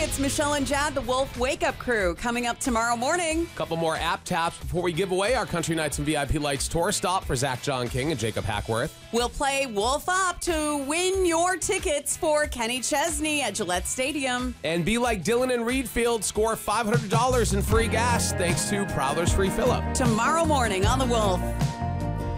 it's Michelle and Jad, the Wolf Wake Up Crew, coming up tomorrow morning. Couple more app taps before we give away our Country Nights and VIP Lights tour stop for Zach John King and Jacob Hackworth. We'll play Wolf Up to win your tickets for Kenny Chesney at Gillette Stadium. And be like Dylan and Reedfield, score $500 in free gas thanks to Prowler's Free Fill-Up. Tomorrow morning on The Wolf.